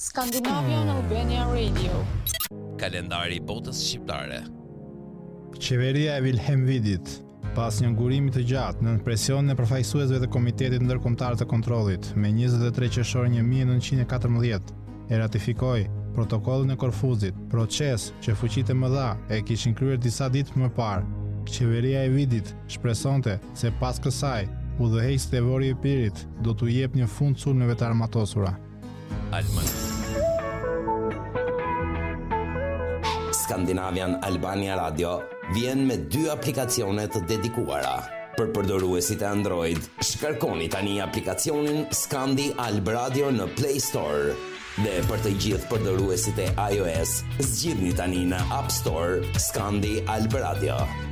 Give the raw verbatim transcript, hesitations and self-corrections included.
Scandinavian Albania Radio. Kalendari i botës shqiptare. Qeveria e Wilhelm Widit, pas një ngurimi të gjatë nën presionin e përfaqësuesve të Komitetit Ndërkombëtar të Kontrollit, me njëzet e tre qershor një mijë e nëntëqind e katërmbëdhjetë, e ratifikoi protokollin e Korfuzit, proces që fuqitë e mëdha e kishin kryer disa ditë më parë. Qeveria e Widit shpresonte se pas kësaj, udhëheqësit e Vori i Pirit do t'u jep një fund sulmeve të armatosura. Alman. Scandinavian Albania Radio vjen me dy aplikacione të dedikuara. Për përdoruesit e Android, shkarkoni tani aplikacionin Scandi Alb Radio në Play Store. Dhe për të gjithë përdoruesit e iOS, zgjidhni tani në App Store Scandi Alb Radio.